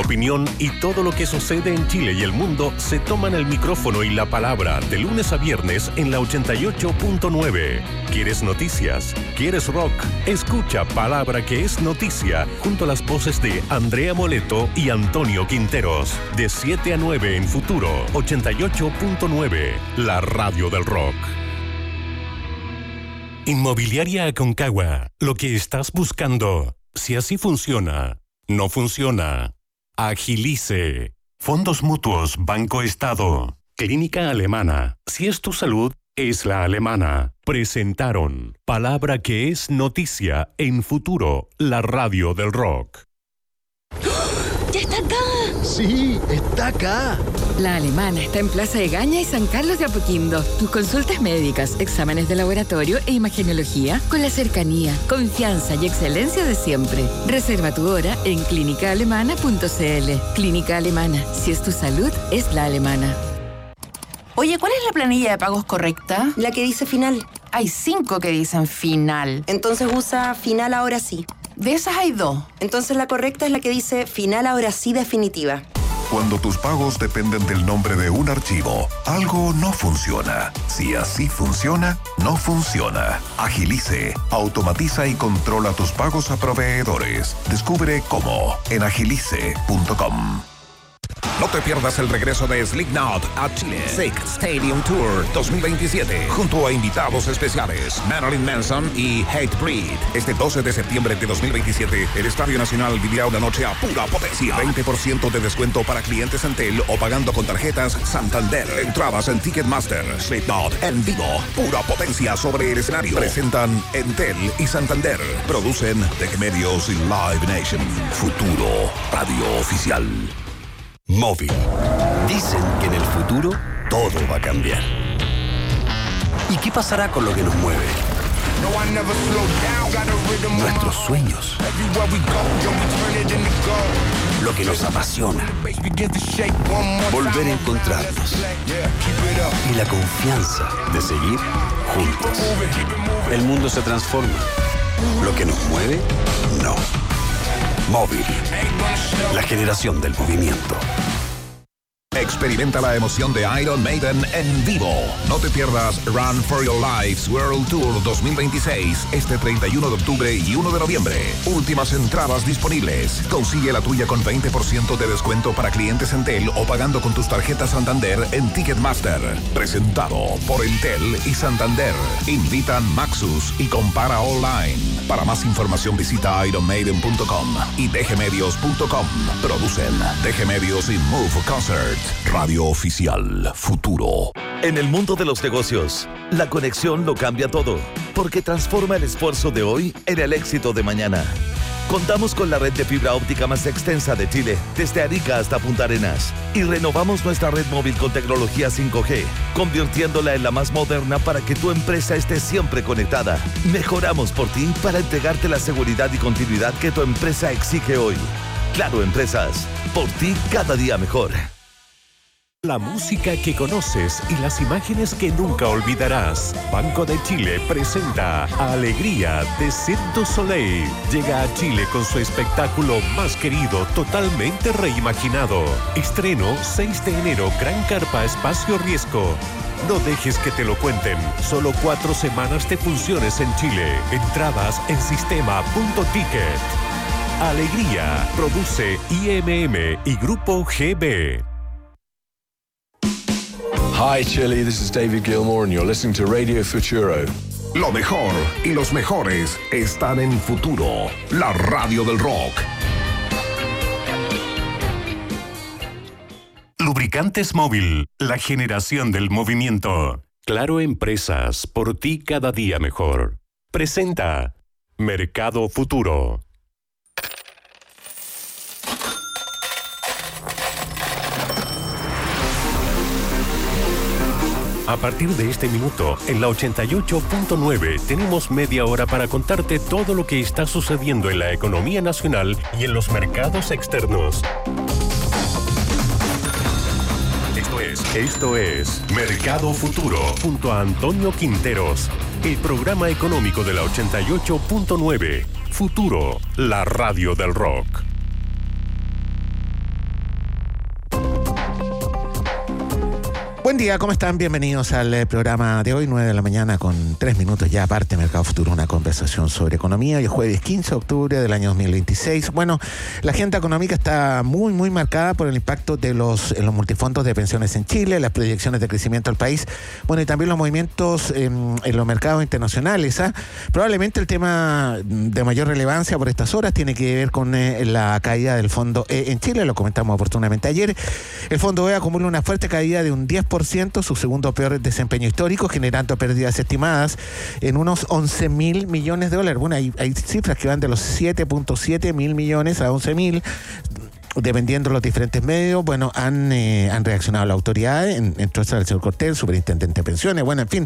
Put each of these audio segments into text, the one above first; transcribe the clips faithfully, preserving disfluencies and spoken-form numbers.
opinión y todo lo que sucede en Chile y el mundo se toman el micrófono y la palabra de lunes a viernes en la ochenta y ocho punto nueve. ¿Quieres noticias? ¿Quieres rock? Escucha Palabra que es noticia junto a las voces de Andrea Moleto y Antonio Quinteros. De siete a nueve en Futuro ochenta y ocho punto nueve, la radio del rock. Inmobiliaria Aconcagua, lo que estás buscando. Si así funciona, no funciona. Agilice. Fondos Mutuos Banco Estado. Clínica Alemana. Si es tu salud, es la alemana. Presentaron Palabra que es noticia en Futuro, la radio del rock. ¡Ya está acá! Sí, está acá. La Alemana está en Plaza de Gaña y San Carlos de Apoquindo. Tus consultas médicas, exámenes de laboratorio e imagenología con la cercanía, confianza y excelencia de siempre. Reserva tu hora en clínica alemana punto c l. Clínica Alemana. Si es tu salud, es la alemana. Oye, ¿cuál es la planilla de pagos correcta? La que dice final. Hay cinco que dicen final. Entonces usa final ahora sí. De esas hay dos. Entonces la correcta es la que dice final ahora sí definitiva. Cuando tus pagos dependen del nombre de un archivo, algo no funciona. Si así funciona, no funciona. Agilice, automatiza y controla tus pagos a proveedores. Descubre cómo en agilice punto com. No te pierdas el regreso de Slipknot a Chile. Sick Stadium Tour dos mil veintisiete, junto a invitados especiales Marilyn Manson y Hatebreed. Este doce de septiembre de dos mil veintisiete, el Estadio Nacional vivirá una noche a pura potencia. veinte por ciento de descuento para clientes Entel o pagando con tarjetas Santander. Entradas en Ticketmaster. Slipknot en vivo, pura potencia sobre el escenario. Presentan Entel y Santander. Producen Tech Medios y Live Nation. Futuro, radio oficial. Móvil. Dicen que en el futuro todo va a cambiar. ¿Y qué pasará con lo que nos mueve? Nuestros sueños. Lo que nos apasiona. Volver a encontrarnos. Y la confianza de seguir juntos. El mundo se transforma. Lo que nos mueve, no. Móvil. La generación del movimiento. Experimenta la emoción de Iron Maiden en vivo. No te pierdas Run for Your Lives World Tour dos mil veintiséis este treinta y uno de octubre y uno de noviembre. Últimas entradas disponibles. Consigue la tuya con veinte por ciento de descuento para clientes Entel o pagando con tus tarjetas Santander en Ticketmaster. Presentado por Entel y Santander. Invitan Maxus y Compara Online. Para más información visita iron maiden punto com y d g medios punto com. Producen D G Medios y Move Concert. Radio oficial Futuro. En el mundo de los negocios, la conexión lo cambia todo, porque transforma el esfuerzo de hoy en el éxito de mañana. Contamos con la red de fibra óptica más extensa de Chile, desde Arica hasta Punta Arenas, y renovamos nuestra red móvil con tecnología cinco G, convirtiéndola en la más moderna para que tu empresa esté siempre conectada. Mejoramos por ti para entregarte la seguridad y continuidad que tu empresa exige hoy. Claro Empresas, por ti cada día mejor. La música que conoces y las imágenes que nunca olvidarás. Banco de Chile presenta Alegría de Cirque du Soleil. Llega a Chile con su espectáculo más querido, totalmente reimaginado. Estreno seis de enero, Gran Carpa Espacio Riesgo. No dejes que te lo cuenten. Solo cuatro semanas de funciones en Chile. Entradas en sistema punto ticket. Alegría. Produce I M M y Grupo G B. Hi Chile, this is David Gilmour and you're listening to Radio Futuro. Lo mejor y los mejores están en Futuro, la radio del rock. Lubricantes Móvil, la generación del movimiento. Claro Empresas, por ti cada día mejor. Presenta Mercado Futuro. A partir de este minuto, en la ochenta y ocho punto nueve, tenemos media hora para contarte todo lo que está sucediendo en la economía nacional y en los mercados externos. Esto es, esto es Mercado Futuro, junto a Antonio Quinteros, el programa económico de la ochenta y ocho punto nueve. Futuro, la radio del rock. Buen día, ¿cómo están? Bienvenidos al eh, programa de hoy, nueve de la mañana con tres minutos ya aparte Mercado Futuro, una conversación sobre economía. Hoy es jueves quince de octubre del año dos mil veintiséis. Bueno, la agenda económica está muy, muy marcada por el impacto de los, en los multifondos de pensiones en Chile, las proyecciones de crecimiento del país, bueno, y también los movimientos eh, en los mercados internacionales. ¿eh? Probablemente el tema de mayor relevancia por estas horas tiene que ver con eh, la caída del fondo E en Chile, lo comentamos oportunamente ayer. El fondo E acumula una fuerte caída de un diez por ciento, su segundo peor desempeño histórico, generando pérdidas estimadas en unos once mil millones de dólares. Bueno, hay, hay cifras que van de los siete punto siete mil millones a once mil. Dependiendo de los diferentes medios, bueno, han, eh, han reaccionado las autoridades, en, entre otras el señor Cortés, superintendente de pensiones, bueno, en fin.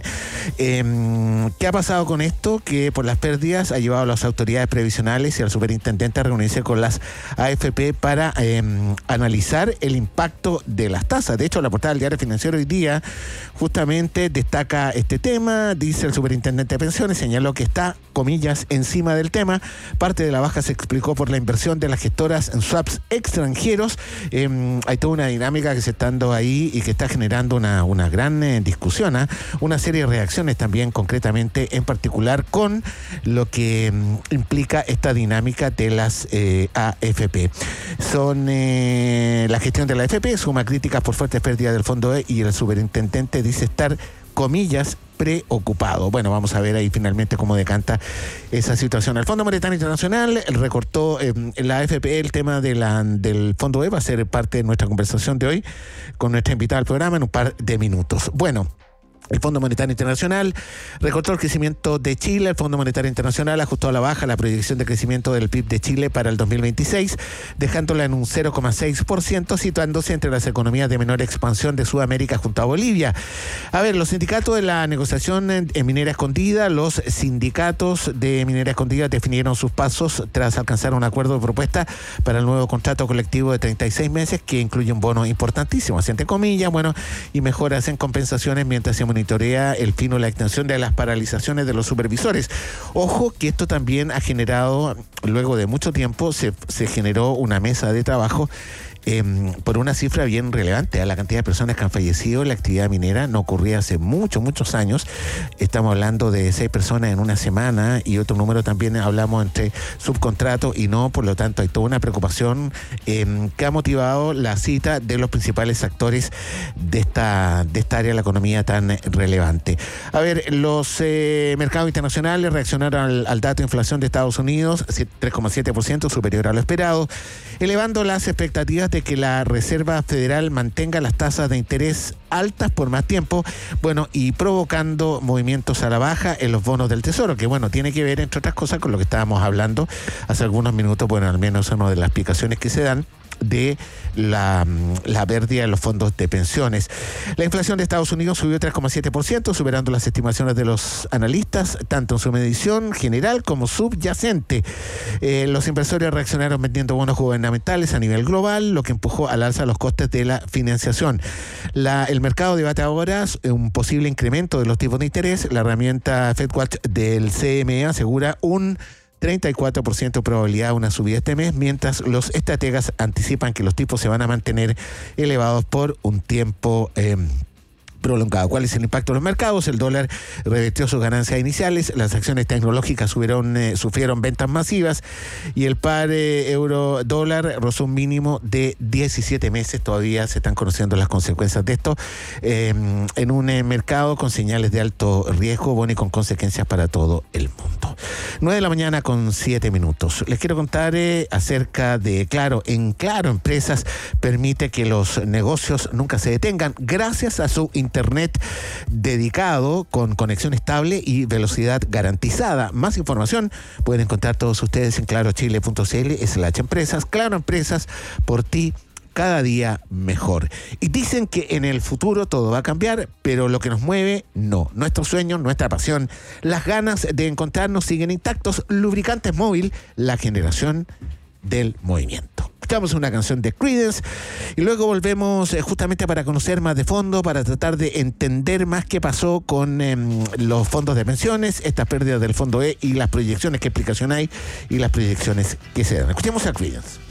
Eh, ¿Qué ha pasado con esto? Que por las pérdidas ha llevado a las autoridades previsionales y al superintendente a reunirse con las A F P para eh, analizar el impacto de las tasas. De hecho, la portada del Diario Financiero hoy día justamente destaca este tema. Dice el superintendente de pensiones, señaló que está, comillas, encima del tema. Parte de la baja se explicó por la inversión de las gestoras en swaps extra extranjeros. Eh, hay toda una dinámica que se está dando ahí y que está generando una, una gran eh, discusión, ¿eh? Una serie de reacciones también, concretamente, en particular con lo que mm, implica esta dinámica de las eh, A F P. Son eh, la gestión de la A F P suma críticas por fuertes pérdidas del fondo E y el superintendente dice estar, comillas, preocupado. Bueno, vamos a ver ahí finalmente cómo decanta esa situación. El Fondo Monetario Internacional recortó eh, la A F P el tema de la, del Fondo E, va a ser parte de nuestra conversación de hoy con nuestra invitada al programa en un par de minutos. Bueno, el Fondo Monetario Internacional recortó el crecimiento de Chile. El Fondo Monetario Internacional ajustó a la baja la proyección de crecimiento del P I B de Chile para el dos mil veintiséis, dejándola en un cero coma seis por ciento, situándose entre las economías de menor expansión de Sudamérica junto a Bolivia. A ver, los sindicatos de la negociación en, en Minera Escondida, los sindicatos de Minera Escondida definieron sus pasos tras alcanzar un acuerdo de propuesta para el nuevo contrato colectivo de treinta y seis meses, que incluye un bono importantísimo, así entre comillas, bueno, y mejoras en compensaciones mientras se monitorea el fin o la extensión de las paralizaciones de los supervisores. Ojo que esto también ha generado, luego de mucho tiempo, se, se generó una mesa de trabajo Eh, por una cifra bien relevante a la cantidad de personas que han fallecido en la actividad minera. No ocurría hace muchos, muchos años. Estamos hablando de seis personas en una semana y otro número también hablamos entre subcontratos y no, por lo tanto hay toda una preocupación eh, que ha motivado la cita de los principales actores de esta, de esta área de la economía tan relevante. A ver, los eh, mercados internacionales reaccionaron al, al dato de inflación de Estados Unidos, tres coma siete por ciento, superior a lo esperado, elevando las expectativas de que la Reserva Federal mantenga las tasas de interés altas por más tiempo, bueno, y provocando movimientos a la baja en los bonos del Tesoro, que bueno, tiene que ver, entre otras cosas, con lo que estábamos hablando hace algunos minutos, bueno, al menos una de las explicaciones que se dan de la, la pérdida de los fondos de pensiones. La inflación de Estados Unidos subió tres coma siete por ciento, superando las estimaciones de los analistas, tanto en su medición general como subyacente. Eh, los inversores reaccionaron vendiendo bonos gubernamentales a nivel global, lo que empujó al alza los costes de la financiación. La, el mercado debate ahora un posible incremento de los tipos de interés. La herramienta FedWatch del C M E asegura un treinta y cuatro por ciento de probabilidad de una subida este mes, mientras los estrategas anticipan que los tipos se van a mantener elevados por un tiempo eh, prolongado. ¿Cuál es el impacto en los mercados? El dólar revirtió sus ganancias iniciales, las acciones tecnológicas subieron, eh, sufrieron ventas masivas y el par eh, euro-dólar rozó un mínimo de diecisiete meses. Todavía se están conociendo las consecuencias de esto eh, en un eh, mercado con señales de alto riesgo, bueno, y con consecuencias para todo el mundo. nueve de la mañana con siete minutos. Les quiero contar eh, acerca de Claro. En Claro Empresas permite que los negocios nunca se detengan gracias a su internet dedicado con conexión estable y velocidad garantizada. Más información pueden encontrar todos ustedes en clarochile punto cl slash empresas. Claro Empresas, por ti cada día mejor. Y dicen que en el futuro todo va a cambiar, pero lo que nos mueve, no. Nuestros sueños, nuestra pasión, las ganas de encontrarnos siguen intactos. Lubricantes Móvil, la generación del movimiento. Escuchamos una canción de Creedence y luego volvemos eh, justamente para conocer más de fondo, para tratar de entender más qué pasó con eh, los fondos de pensiones, estas pérdidas del fondo E y las proyecciones, qué explicación hay y las proyecciones que se dan. Escuchemos a Creedence.